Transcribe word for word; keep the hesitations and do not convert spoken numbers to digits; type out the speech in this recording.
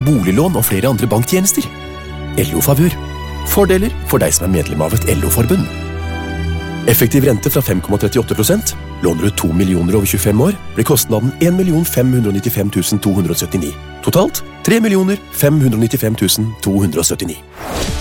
boliglån og flere andre banktjenester. L O-favør. Fordeler for deg som er medlem av et L O-forbund. Effektiv rente fra fem komma trettiåtte prosent. Låner du to millioner over tjuefem år, blir kostnaden en million fem hundre nittifem tusen to hundre syttini. Totalt tre millioner fem hundre nittifem tusen to hundre syttini.